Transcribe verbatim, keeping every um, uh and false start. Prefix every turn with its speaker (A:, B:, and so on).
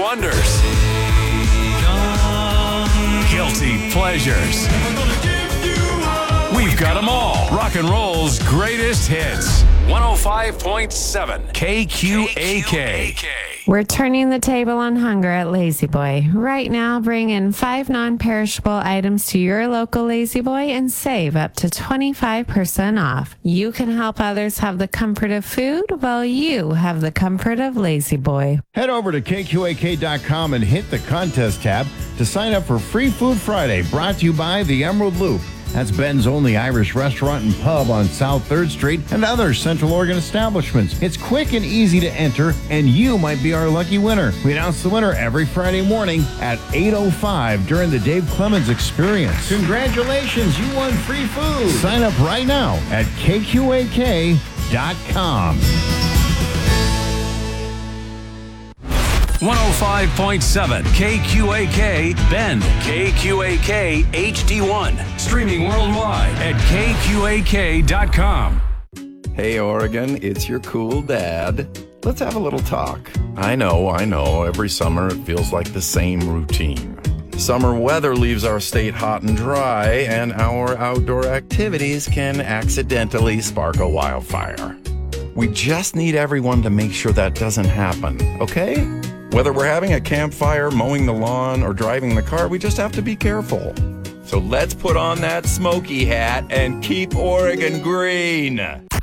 A: wonders. Guilty pleasures. We've got them all. Rock and roll's greatest hits. one oh five point seven K Q A K.
B: We're turning the table on hunger at Lazy Boy. Right now, bring in five non-perishable items to your local Lazy Boy and save up to twenty-five percent off. You can help others have the comfort of food while you have the comfort of Lazy Boy.
C: Head over to K Q A K dot com and hit the contest tab to sign up for Free Food Friday, brought to you by the Emerald Loop. That's Ben's only Irish restaurant and pub on South third Street and other Central Oregon establishments. It's quick and easy to enter, and you might be our lucky winner. We announce the winner every Friday morning at eight oh five during the Dave Clemens Experience. Congratulations, you won free food. Sign up right now at K Q A K dot com.
A: one oh five point seven K Q A K Bend, K Q A K H D one. Streaming worldwide at K Q A K dot com.
D: Hey Oregon, it's your cool dad. Let's have a little talk. I know, I know, every summer it feels like the same routine. Summer weather leaves our state hot and dry, and our outdoor activities can accidentally spark a wildfire. We just need everyone to make sure that doesn't happen, okay? Whether we're having a campfire, mowing the lawn, or driving the car, we just have to be careful. So let's put on that smoky hat and keep Oregon green.